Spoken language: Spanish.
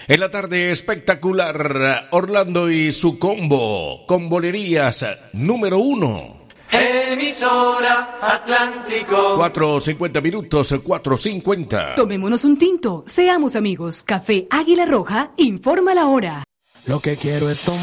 En la tarde espectacular, Orlando y su combo, Combolerías número 1. Emisora Atlántico. 4:50 minutos, 4:50. Tomémonos un tinto, seamos amigos. Café Águila Roja informa la hora. Lo que quiero es tomar.